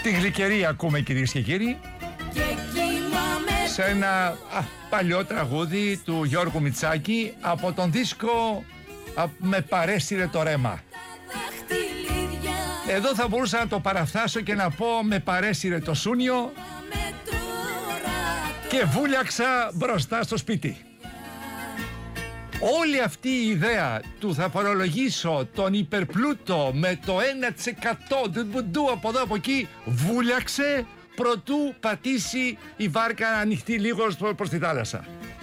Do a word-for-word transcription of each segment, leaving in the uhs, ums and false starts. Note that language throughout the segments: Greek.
Τη Γλυκερή ακούμε, κυρίες και κύριοι, σε ένα α, παλιό τραγούδι του Γιώργου Μητσάκη από τον δίσκο α, «Με παρέσυρε το ρέμα». Εδώ θα μπορούσα να το παραφθάσω και να πω «Με παρέσυρε το σούνιο και βούλιαξα μπροστά στο σπίτι». Όλη αυτή η ιδέα του θα φορολογήσω τον υπερπλούτο με το ένα τοις εκατό του από εδώ από εκεί, βούλιαξε προτού πατήσει η βάρκα να ανοιχτεί λίγο προς τη θάλασσα.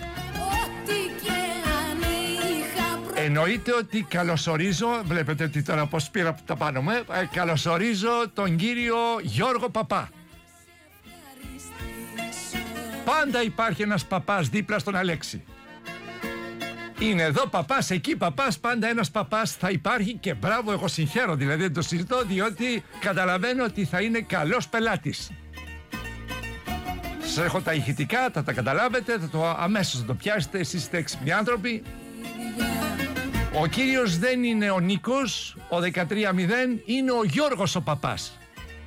Εννοείται ότι καλωσορίζω, βλέπετε ότι τώρα πως πήρα τα πάνω μου, ε, καλωσορίζω τον κύριο Γιώργο Παπά. Πάντα υπάρχει ένας παπάς δίπλα στον Αλέξη. Είναι εδώ παπάς, εκεί παπάς, πάντα ένας παπάς θα υπάρχει και μπράβο, εγώ συγχαίρω, δηλαδή δεν το συζητώ, διότι καταλαβαίνω ότι θα είναι καλός πελάτης. Σας έχω τα ηχητικά, θα τα καταλάβετε, θα το, αμέσως θα το πιάσετε, εσείς είστε έξυπνοι άνθρωποι. Ο κύριος δεν είναι ο Νίκος, ο δεκατρία μηδέν, είναι ο Γιώργος ο παπάς.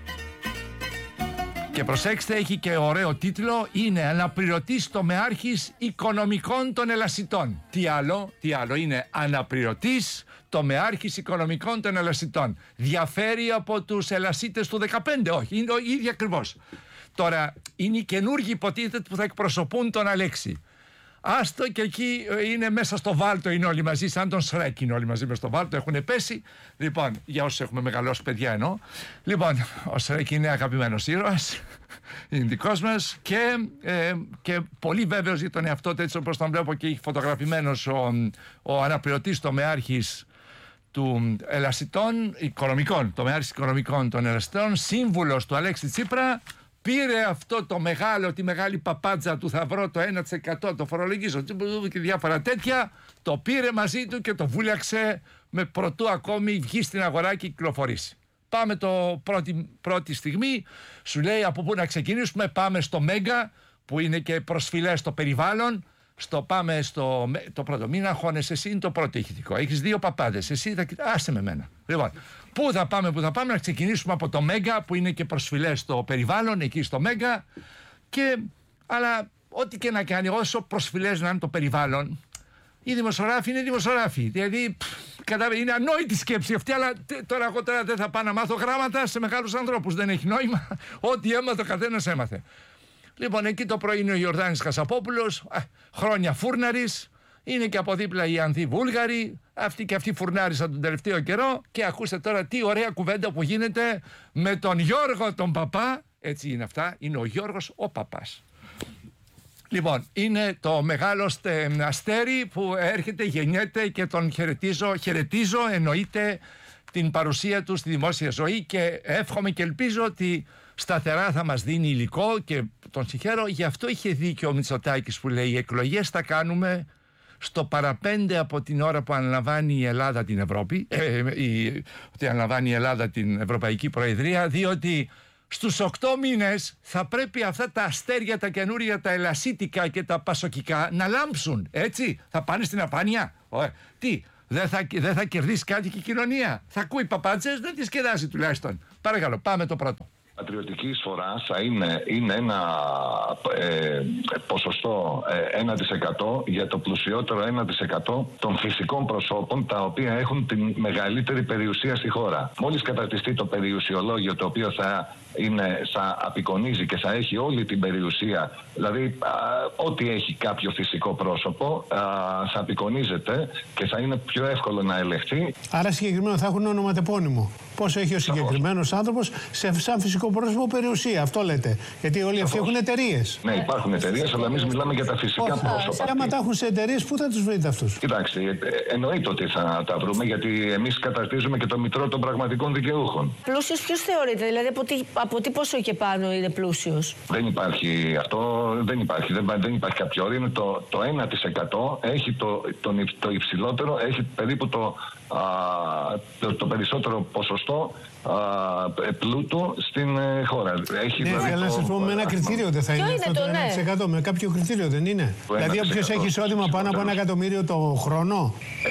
Και προσέξτε, έχει και ωραίο τίτλο, είναι αναπληρωτής τομεάρχης οικονομικών των Ελασσιτών. Τι άλλο, τι άλλο, είναι αναπληρωτής τομεάρχης οικονομικών των Ελασσιτών. Διαφέρει από τους Ελασσίτες του δεκαπέντε, όχι, είναι ο ίδιο ακριβώς. Τώρα, είναι οι καινούργοι υποτίθεται που θα εκπροσωπούν τον Αλέξη. Άστο και εκεί είναι μέσα στο βάλτο, είναι όλοι μαζί, σαν τον Σρέκ είναι όλοι μαζί μέσα στο βάλτο, έχουν πέσει. Λοιπόν, για όσους έχουμε μεγαλώσει παιδιά εννοώ. Λοιπόν, ο Σρέκ είναι αγαπημένος ήρωας, είναι δικός μας και, ε, και πολύ βέβαιος για τον εαυτό του, έτσι όπως τον βλέπω και έχει φωτογραφημένος ο, ο αναπληρωτής τομεάρχης του Ελασσιτών, οικονομικών, τομεάρχης οικονομικών των Ελασσιτών, σύμβουλος του Αλέξη Τσίπρα. Πήρε αυτό το μεγάλο, τη μεγάλη παπάτζα του θα βρω το ένα τοις εκατό, το φορολογίζω και διάφορα τέτοια, το πήρε μαζί του και το βούλιαξε με πρωτού ακόμη βγει στην αγορά και κυκλοφορήσει. Πάμε το πρώτη, πρώτη στιγμή, σου λέει από πού να ξεκινήσουμε, πάμε στο Μέγκα που είναι και προσφυλές στο περιβάλλον. Στο πάμε στο το πρώτο, μην αγχώνεσαι, εσύ είναι το πρώτο ηχητικό. Έχεις δύο παπάδες, εσύ θα κοιτάς, άσε με μένα. Λοιπόν, πού θα πάμε, πού θα πάμε, να ξεκινήσουμε από το Μέγκα που είναι και προσφυλές στο περιβάλλον, εκεί στο Μέγκα. Και, αλλά ό,τι και να κάνει, όσο προσφυλές να είναι το περιβάλλον, οι δημοσιογράφοι είναι δημοσιογράφοι. Δηλαδή, πφ, είναι ανόητη σκέψη αυτή, αλλά τώρα εγώ τώρα δεν θα πάω να μάθω γράμματα σε μεγάλους ανθρώπους. Δεν έχει νόημα. Ό,τι έμαθε ο καθένας έμαθε. Λοιπόν, εκεί το πρωί είναι ο Ιορδάνης Χασαπόπουλος, α, χρόνια φούρναρης, είναι και από δίπλα οι Ανθοί Βούλγαροι, αυτοί και αυτοί φουρνάρισαν τον τελευταίο καιρό και ακούστε τώρα τι ωραία κουβέντα που γίνεται με τον Γιώργο τον Παπά, έτσι είναι αυτά, είναι ο Γιώργος ο Παπάς. Λοιπόν, είναι το μεγάλο αστέρι που έρχεται, γεννιέται και τον χαιρετίζω, χαιρετίζω εννοείται την παρουσία του στη δημόσια ζωή και εύχομαι και ελπίζω ότι σταθερά θα μας δίνει υλικό και τον συγχαίρω. Γι' αυτό είχε δίκιο ο Μητσοτάκης που λέει οι εκλογές θα κάνουμε στο παραπέντε από την ώρα που αναλαμβάνει η Ελλάδα την Ευρώπη, ε, η, ότι αναλαμβάνει η Ελλάδα την Ευρωπαϊκή Προεδρία, διότι στους οκτώ μήνες θα πρέπει αυτά τα αστέρια, τα καινούρια, τα ελασσίτικα και τα πασοκικά να λάμψουν, έτσι, θα πάνε στην αφάνεια. Ωε, τι, δεν θα, δεν θα κερδίσει κάτι και η κοινωνία, θα ακούει παπάτσες, δεν τη σκεδάζει τουλάχιστον. Παρακαλώ, πάμε το πρώτο. Πατριωτική εισφορά θα είναι, είναι ένα ε, ποσοστό ε, ένα τοις εκατό για το πλουσιότερο ένα τοις εκατό των φυσικών προσώπων τα οποία έχουν την μεγαλύτερη περιουσία στη χώρα. Μόλις καταρτιστεί το περιουσιολόγιο το οποίο θα, είναι, θα απεικονίζει και θα έχει όλη την περιουσία, δηλαδή α, ό,τι έχει κάποιο φυσικό πρόσωπο α, θα απεικονίζεται και θα είναι πιο εύκολο να ελεγχθεί. Άρα συγκεκριμένα θα έχουν ονοματεπώνυμο. Πόσο έχει ο συγκεκριμένος άνθρωπος σε σαν φυσικό πρόσωπο περιουσία, αυτό λέτε. Γιατί όλοι αυτοί έχουν εταιρείες. Ναι, υπάρχουν εταιρείες, αλλά εμείς μιλάμε για τα φυσικά Όχι, πρόσωπα. Και άμα τα έχουν σε εταιρείες, πού θα τους βρείτε αυτούς? Κοιτάξτε, εννοείται ότι θα τα βρούμε, γιατί εμείς καταρτίζουμε και το μητρό των πραγματικών δικαιούχων. Πλούσιος ποιος θεωρείται, δηλαδή από τι, από τι πόσο και πάνω είναι πλούσιος? Δεν υπάρχει αυτό, δεν υπάρχει, δεν, δεν υπάρχει κάποιο όριο. Είναι το, το ένα τοις εκατό έχει το, το, το υψηλότερο, έχει περίπου το, α, το, το περισσότερο ποσοστό α, πλούτου στην ε, χώρα. Έχει, ναι, δηλαδή, θέλω να σας πω με ένα κριτήριο δεν θα είναι, είναι αυτό το, το ένα τοις εκατό, ναι. Με κάποιο κριτήριο δεν είναι? Το δηλαδή όποιος έχει εισόδημα πάνω από ένα εκατομμύριο το χρόνο. Ε,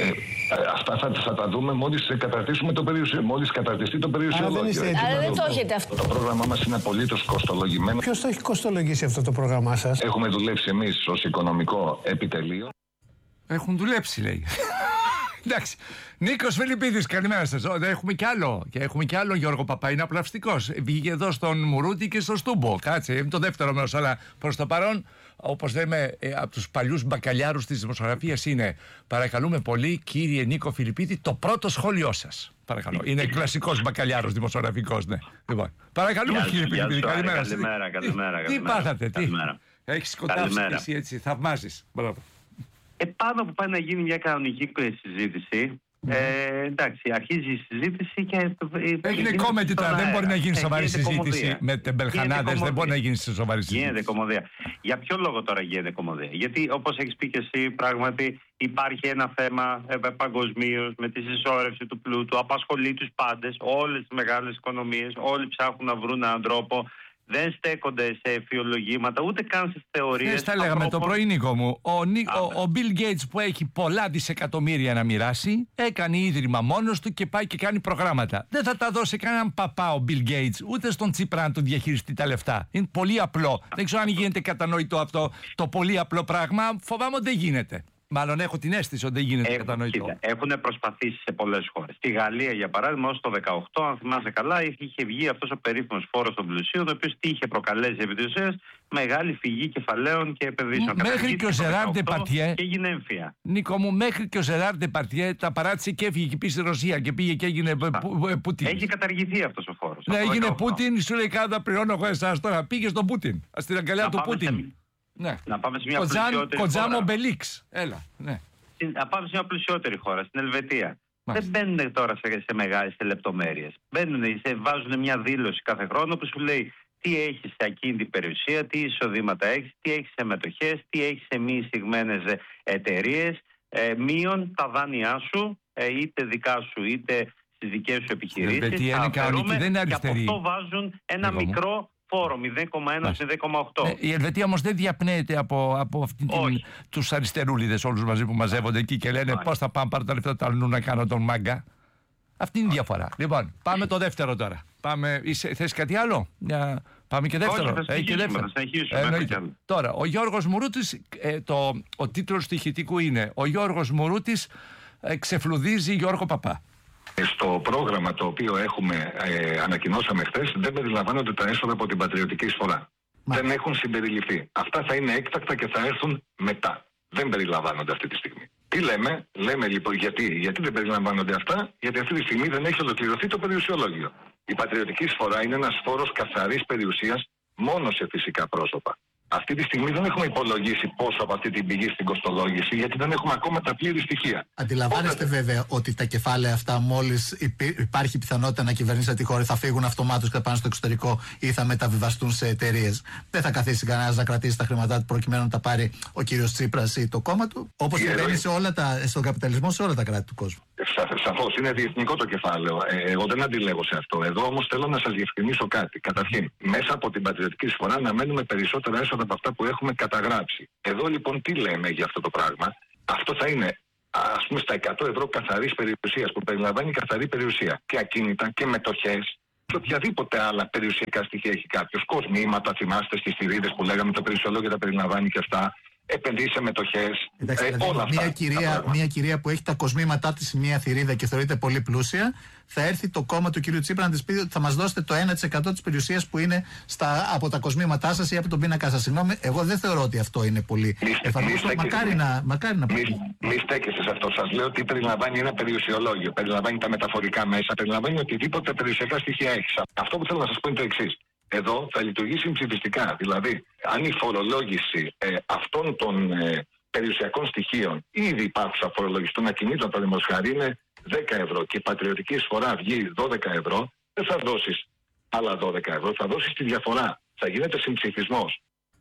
Αυτά θα, θα τα δούμε μόλις καταρτήσουμε το περιουσιο, μόλις καταρτιστεί το περιουσιολόγιο. Άρα δεν το έχετε αυτό. Το πρόγραμμά μας είναι απολύτως κοστολογημένο. Ποιος το έχει κοστολογήσει αυτό το πρόγραμμά σας? Έχουμε δουλέψει εμείς ως οικονομικό επιτελείο. Έχουν δουλέψει, λέει. Εντάξει. Νίκος Φιλιππίδης, καλημέρα σας. Έχουμε κι άλλο. Και έχουμε κι άλλο Γιώργο Παπά. Είναι απλαυστικός. Βγήκε εδώ στον Μουρούτη και στο Στούμπο. Κάτσε, είναι το δεύτερο μέρος. Αλλά προς το παρόν, όπως λέμε, ε, από τους παλιούς μπακαλιάρους της δημοσιογραφίας είναι, παρακαλούμε πολύ, κύριε Νίκο Φιλιππίδη, το πρώτο σχόλιο σας. Παρακαλώ. Είναι κλασικός μπακαλιάρος δημοσιογραφικός, ναι. Λοιπόν, παρακαλούμε, κύριε Φιλιππίδη. Καλημέρα. Καλημέρα, καλημέρα. Τι πάθατε, τι. Έχεις σκοτάψει εσύ έτσι, θαυμάζεις. Μπράβο. Επάνω που πάει να γίνει μια κανονική συζήτηση, ε, εντάξει, αρχίζει η συζήτηση και... Έγινε κόμετι τώρα, δεν μπορεί να γίνει σοβαρή συζήτηση με τεμπελχανάδες, δεν μπορεί να γίνει σοβαρή συζήτηση. Γίνεται κομμωδία. Για ποιο λόγο τώρα γίνεται κομμωδία? Γιατί όπως έχεις πει και εσύ, πράγματι υπάρχει ένα θέμα ε, παγκοσμίως με τη συσσόρευση του πλούτου, απασχολεί τους πάντες, όλες τις μεγάλες οικονομίες, όλοι ψάχνουν να βρουν έναν τρόπο. Δεν στέκονται σε εφιολογήματα, ούτε καν στις θεωρίες. Δεν στα λέγαμε το πρωί, Νίκο μου. Ο, ο, ο Bill Gates που έχει πολλά δισεκατομμύρια να μοιράσει, έκανε ίδρυμα μόνος του και πάει και κάνει προγράμματα. Δεν θα τα δώσει κανέναν παπά ο Bill Gates, ούτε στον Τσίπρα να του διαχειριστεί τα λεφτά. Είναι πολύ απλό. Δεν ξέρω αν γίνεται κατανοητό αυτό το πολύ απλό πράγμα. Φοβάμαι ότι δεν γίνεται. Μάλλον έχω την αίσθηση ότι δεν γίνεται Έχουν, κατανοητό. Κοίτα, έχουν προσπαθήσει σε πολλές χώρες. Στη Γαλλία, για παράδειγμα, ως το δεκαοκτώ, αν θυμάσαι καλά, είχε βγει αυτός ο περίφημος φόρος των πλουσίων, ο οποίος τι είχε προκαλέσει επί της ουσίας? Μεγάλη φυγή κεφαλαίων και επενδύσεων. Μέχρι και ο Ζεράρ Ντεπαρτιέ. Και έγινε έμφυα. Νίκο μου, μέχρι και ο Ζεράρ Ντεπαρτιέ τα παράτησε και έφυγε και πήγε στη Ρωσία και πήγε και έγινε Πούτιν. Έχει καταργηθεί αυτός ο φόρος. Ναι, έγινε Πούτιν, σου λέει cada πληρώνω εγώ εσάς τώρα. Πήγε στον Πούτιν. Στην αγκαλιά του Πούτιν. Ναι. Να πάμε σε μια πλουσιότερη Κοτζάμο Μπελίξ. Έλα, ναι. Να πάμε σε μια πλουσιότερη χώρα, στην Ελβετία. Μάλιστα. Δεν μπαίνουν τώρα σε, σε μεγάλες λεπτομέρειες. Μπαίνουν, σε, βάζουν μια δήλωση κάθε χρόνο που σου λέει τι έχεις σε ακίνητη περιουσία, τι εισοδήματα έχεις, τι έχεις σε μετοχές, τι έχεις σε μη εισηγμένες εταιρείες, ε, μείον τα δάνειά σου, ε, είτε δικά σου είτε στις δικές σου επιχειρήσεις. Ελβετία είναι κανονική, δεν είναι αριστερή. Και από αυτό βάζουν ένα Εγώ μικρό μου. φόρο, μηδέν κόμμα ένα με μηδέν κόμμα οκτώ. Ε, η Ελβετία όμως δεν διαπνέεται από, από αυτήν την, τους αριστερούλιδες όλους μαζί που μαζεύονται εκεί και λένε πώς θα πάμε πάρω τα λεφτά του αλλού να κάνω τον μάγκα. Αυτή είναι η διαφορά. Λοιπόν, πάμε το δεύτερο τώρα. Πάμε, είσαι, θες κάτι άλλο? Για... Πάμε και δεύτερο. Όχι, θα ε, και δεύτερο. Θα τώρα, ο Γιώργος Μουρούτης, ε, το, ο τίτλος του ηχητικού είναι «Ο Γιώργος Μουρούτης ε, ξεφλουδίζει Γιώργο Παπά». Στο πρόγραμμα το οποίο έχουμε ε, ανακοινώσαμε χθες δεν περιλαμβάνονται τα έσοδα από την πατριωτική εισφορά. Μα. Δεν έχουν συμπεριληφθεί. Αυτά θα είναι έκτακτα και θα έρθουν μετά. Δεν περιλαμβάνονται αυτή τη στιγμή. Τι λέμε? Λέμε λοιπόν γιατί. Γιατί δεν περιλαμβάνονται αυτά? Γιατί αυτή τη στιγμή δεν έχει ολοκληρωθεί το περιουσιολόγιο. Η πατριωτική εισφορά είναι ένας φόρος καθαρής περιουσίας μόνο σε φυσικά πρόσωπα. Αυτή τη στιγμή δεν έχουμε υπολογίσει πόσο από αυτή την πηγή στην κοστολόγηση, γιατί δεν έχουμε ακόμα τα πλήρη στοιχεία. Αντιλαμβάνεστε Οπότε... βέβαια ότι τα κεφάλαια αυτά, μόλις υπάρχει πιθανότητα να κυβερνήσετε τη χώρα, θα φύγουν αυτομάτως και θα πάνε στο εξωτερικό ή θα μεταβιβαστούν σε εταιρείες. Δεν θα καθίσει κανένας να κρατήσει τα χρήματά του προκειμένου να τα πάρει ο κύριος Τσίπρας ή το κόμμα του. Όπως συμβαίνει σε όλα τα, στον καπιταλισμό σε όλα τα κράτη του κόσμου. Σαφώς είναι διεθνικό το κεφάλαιο. Ε, εγώ δεν αντιλέγω σε αυτό. Εδώ όμως θέλω να σας διευκρινίσω κάτι. Καταρχήν, μέσα από την πατριωτική εισφορά αναμένουμε περισσότερα έσοδα από αυτά που έχουμε καταγράψει. Εδώ λοιπόν τι λέμε για αυτό το πράγμα? Αυτό θα είναι ας πούμε στα εκατό ευρώ καθαρής περιουσίας, που περιλαμβάνει καθαρή περιουσία και ακίνητα και μετοχές και οποιαδήποτε άλλα περιουσιακά στοιχεία έχει κάποιος. Κοσμήματα, θυμάστε στις θηρίδες που λέγαμε, το περιουσιολόγιο τα περιλαμβάνει και αυτά. Επενδύσει σε μετοχές. Εντάξει, ε, δηλαδή, όλα μια, αυτά, κυρία, μια κυρία που έχει τα κοσμήματά της σε μια θηρίδα και θεωρείται πολύ πλούσια, θα έρθει το κόμμα του κ. Τσίπρα να της πει ότι θα μας δώσετε το ένα τοις εκατό της περιουσίας που είναι στα, από τα κοσμήματά σας ή από τον πίνακα σας. Συγγνώμη, εγώ δεν θεωρώ ότι αυτό είναι πολύ εφαρμόστο. Μακάρι να, μακάρι να μη, μη στέκεστε σε αυτό. Σας λέω ότι περιλαμβάνει ένα περιουσιολόγιο. Περιλαμβάνει τα μεταφορικά μέσα. Περιλαμβάνει οτιδήποτε περιουσιακά στοιχεία έχει. Αυτό που θέλω να σας πω είναι το εξής. Εδώ θα λειτουργήσει συμψηφιστικά. Δηλαδή, αν η φορολόγηση ε, αυτών των ε, περιουσιακών στοιχείων ήδη υπάρχουσα φορολόγηση των ακινήτων, παραδείγματος χάρη, είναι δέκα ευρώ και η πατριωτική εισφορά βγει δώδεκα ευρώ, δεν θα δώσεις άλλα δώδεκα ευρώ, θα δώσεις τη διαφορά. Θα γίνεται συμψηφισμός.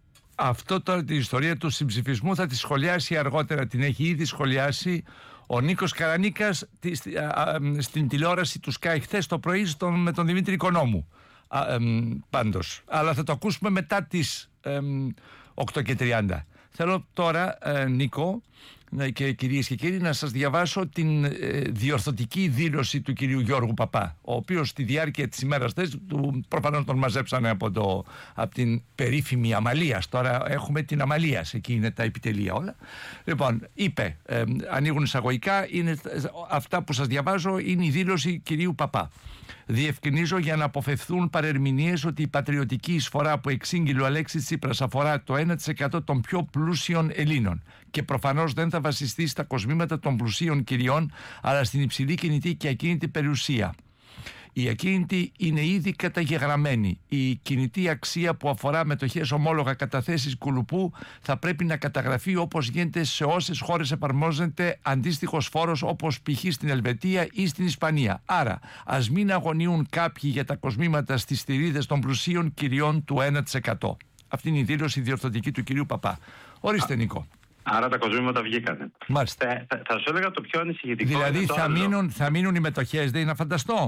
Αυτό τώρα την ιστορία του συμψηφισμού θα τη σχολιάσει αργότερα, την έχει ήδη σχολιάσει ο Νίκος Καρανίκας στην τηλεόραση του Sky χθες το πρωί στον, με τον Δημήτρη Οικονόμου. Α, εμ, πάντως, αλλά θα το ακούσουμε μετά τις εμ, οκτώ και τριάντα. Θέλω τώρα, ε, Νίκο, Ναι, και κυρίες και κύριοι, να σας διαβάσω την ε, διορθωτική δήλωση του κυρίου Γιώργου Παπά, ο οποίος στη διάρκεια της ημέρας του προφανώς τον μαζέψανε από, το, από την περίφημη Αμαλίας. Τώρα έχουμε την Αμαλίας, εκεί είναι τα επιτελεία όλα. Λοιπόν, είπε, ε, ανοίγουν εισαγωγικά, είναι, αυτά που σας διαβάζω είναι η δήλωση κυρίου Παπά. Διευκρινίζω για να αποφευθούν παρερμηνίες ότι η πατριωτική εισφορά που εξήγηλε ο Αλέξης Τσίπρας αφορά το ένα τοις εκατό των πιο πλούσιων Ελλήνων και προφανώς δεν θα βασιστεί στα κοσμήματα των πλουσίων κυριών, αλλά στην υψηλή κινητή και ακίνητη περιουσία. Η ακίνητη είναι ήδη καταγεγραμμένη. Η κινητή αξία που αφορά μετοχές, ομόλογα, καταθέσεις κουλουπού θα πρέπει να καταγραφεί όπως γίνεται σε όσες χώρες εφαρμόζεται αντίστοιχος φόρος, όπως π.χ. στην Ελβετία ή στην Ισπανία. Άρα, ας μην αγωνίουν κάποιοι για τα κοσμήματα στις στηρίδες των πλουσίων κυριών του ένα τοις εκατό. Αυτή είναι η δήλωση διορθωτική του κυρίου Παπά. Ορίστε, Νίκο. Άρα τα κοσμήματα βγήκανε. Μάλιστα. Θα, θα, θα σου έλεγα το πιο ανησυχητικό. Δηλαδή θα μείνουν, θα μείνουν οι μετοχές, δεν είναι να φανταστώ.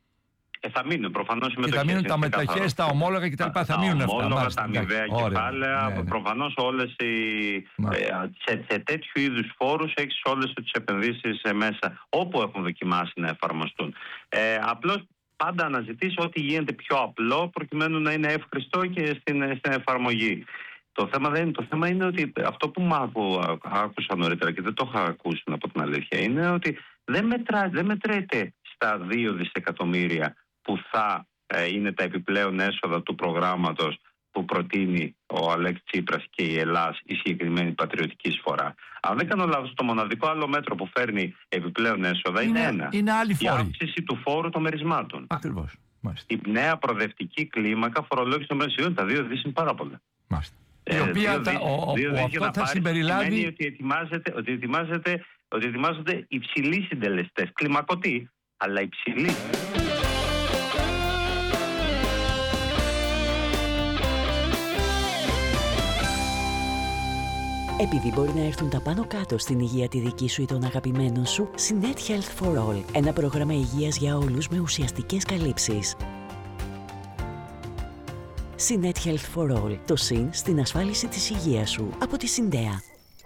Ε, θα μείνουν προφανώς οι μετοχές. Θα μείνουν τα μετοχές, τα ομόλογα κτλ. Θα, θα μείνουν τα αυτά. Ομόλογα, Μάλιστα, τα αμοιβαία κεφάλαια. Ναι, ναι. Προφανώς όλες οι. Ε, σε, σε τέτοιου είδους φόρους έχεις όλες τις επενδύσεις μέσα, όπου έχουν δοκιμάσει να εφαρμοστούν. Ε, απλώς πάντα αναζητείς ό,τι γίνεται πιο απλό, προκειμένου να είναι εύχριστο και στην, στην εφαρμογή. Το θέμα, δεν, το θέμα είναι ότι αυτό που μ' άκουσα νωρίτερα και δεν το είχα ακούσει από την αλήθεια, είναι ότι δεν, μετρά, δεν μετρέται στα δύο δισεκατομμύρια που θα ε, είναι τα επιπλέον έσοδα του προγράμματος που προτείνει ο Αλέξης Τσίπρας και η Ελλάς, η συγκεκριμένη πατριωτική εισφορά. Αν δεν κάνω λάθος, το μοναδικό άλλο μέτρο που φέρνει επιπλέον έσοδα είναι, είναι ένα. Είναι άλλη η αύξηση του φόρου των μερισμάτων. Ακριβώς. Η νέα προοδευτική κλίμακα φορολόγηση των μερισμάτων. Τα δύο δις είναι πάρα πολλά. Μάλιστα. Η οποία θα, ο, ο, αυτό θα συμπεριλάβει. Ότι ετοιμάζεται, ότι, ετοιμάζεται, ότι ετοιμάζονται υψηλοί συντελεστές. Κλιμακωτοί, αλλά υψηλοί. Επειδή μπορεί να έρθουν τα πάνω κάτω στην υγεία τη δική σου ή των αγαπημένων σου, Synet Health for All. Ένα πρόγραμμα υγείας για όλους με ουσιαστικές καλύψεις. Synet Health for All. Το συν στην ασφάλιση της υγείας σου. Από τη Συντέα.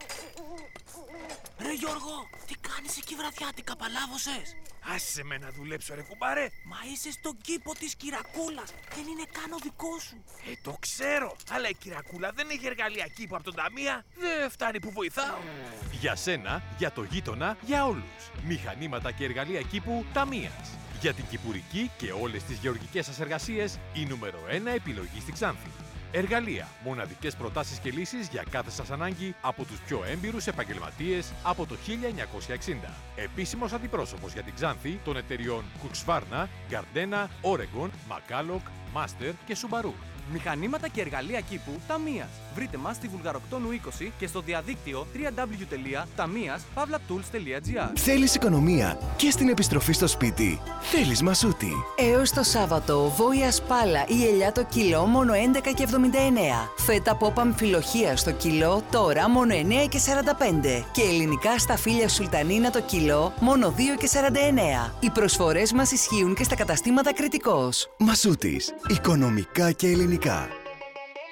Ρε Γιώργο, τι κάνεις εκεί βραδιάτικα, παλάβωσες? Άσε με να δουλέψω ρε κουμπάρε. Μα είσαι στον κήπο της Κυρακούλας. Δεν είναι καν ο δικός σου. Ε, το ξέρω. Αλλά η Κυρακούλα δεν έχει εργαλεία κήπου από τον Ταμεία. Δεν φτάνει που βοηθάω. Για σένα, για το γείτονα, για όλους. Μηχανήματα και εργαλεία κήπου Ταμείας. Για την κυπουρική και όλες τις γεωργικές σας εργασίες, η νούμερο ένα επιλογή στη Ξάνθη. Εργαλεία, μοναδικές προτάσεις και λύσεις για κάθε σας ανάγκη από τους πιο έμπειρους επαγγελματίες από το χίλια εννιακόσια εξήντα. Επίσημος αντιπρόσωπος για την Ξάνθη των εταιριών Husqvarna, Gardena, Oregon, Macalloch, Master και Subaru. Μηχανήματα και εργαλεία κήπου Ταμείας. Βρείτε μας στη Βουλγαροκτόνου είκοσι και στο διαδίκτυο double-u double-u double-u τελεία ταμείας παύλα τούλς τελεία τζι άρ. Θέλεις οικονομία και στην επιστροφή στο σπίτι. Θέλεις Μασούτη. Έως το Σάββατο, βόηα σπάλα ή ελιά το κιλό μόνο έντεκα και εβδομήντα εννέα. Φέτα πόπα αμφιλοχεία στο κιλό τώρα μόνο εννέα και σαράντα πέντε. Και ελληνικά σταφύλια σουλτανίνα το κιλό μόνο δύο και σαράντα εννέα. Οι προσφορές μας ισχύουν και στα καταστήματα Κρητικός. Μασούτης. Οικονομικά και ελληνικά.